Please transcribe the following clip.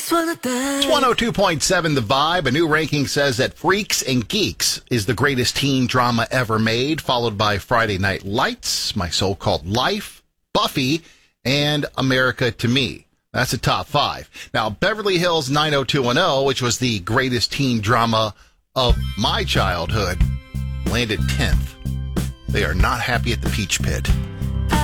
It's 102.7 The Vibe. A new ranking says that Freaks and Geeks is the greatest teen drama ever made, followed by Friday Night Lights, My So-Called Life, Buffy, and America to Me. That's the top 5. Now, Beverly Hills 90210, which was the greatest teen drama of my childhood, landed 10th. They are not happy at the Peach Pit.